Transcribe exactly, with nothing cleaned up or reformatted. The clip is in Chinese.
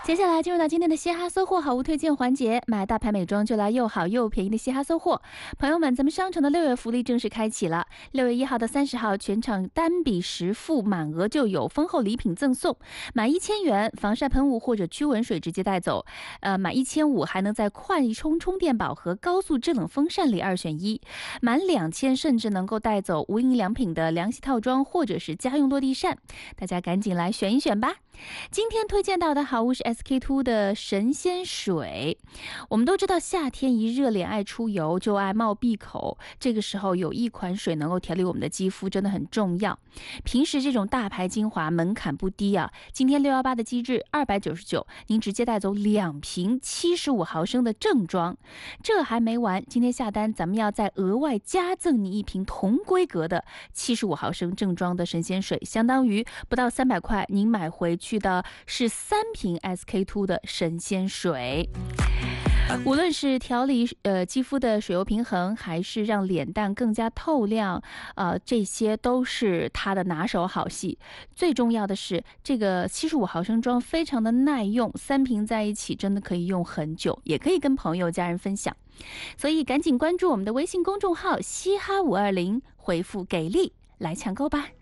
接下来进入到今天的嘻哈搜货好物推荐环节，买大牌美妆就来又好又便宜的嘻哈搜货。朋友们，咱们商城的六月福利正式开启了。六月一号到三十号，全场单笔十付满额就有丰厚礼品赠送，满一千元防晒喷雾或者驱蚊水直接带走，呃，满一千五还能在快充充电宝和高速制冷风扇里二选一，满两千甚至能够带走无印良品的凉洗套装或者是家用落地扇，大家赶紧来选一选吧。今天推荐到的好物是 S K two 的神仙水。我们都知道夏天一热，脸爱出油，就爱冒闭口，这个时候有一款水能够调理我们的肌肤真的很重要。平时这种大牌精华门槛不低啊，今天六一八的机制二百九十九，您直接带走两瓶七十五毫升的正装。这还没完，今天下单咱们要再额外加赠你一瓶同规格的七十五毫升正装的神仙水，相当于不到三百块，您买回去的是三瓶 S K two 的神仙水。无论是调理呃肌肤的水油平衡，还是让脸蛋更加透亮，呃，这些都是它的拿手好戏。最重要的是，这个七十五毫升装非常的耐用，三瓶在一起真的可以用很久，也可以跟朋友家人分享。所以赶紧关注我们的微信公众号嘻哈五二零，回复给力来抢购吧。